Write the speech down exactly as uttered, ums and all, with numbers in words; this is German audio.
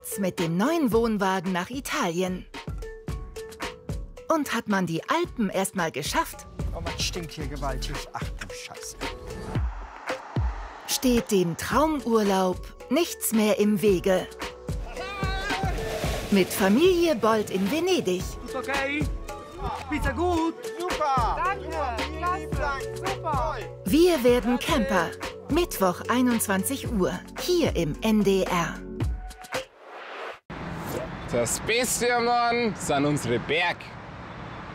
Mit dem neuen Wohnwagen nach Italien. Und hat man die Alpen erstmal geschafft, Oh, man stinkt hier gewaltig. Ach du Scheiße. steht dem Traumurlaub nichts mehr im Wege. Mit Familie Bold in Venedig. Ist okay? Pizza gut? Super! Danke, klasse, super. Wir werden Camper. Mittwoch einundzwanzig Uhr. Hier im N D R. Das Beste, Mann, sind unsere Berg.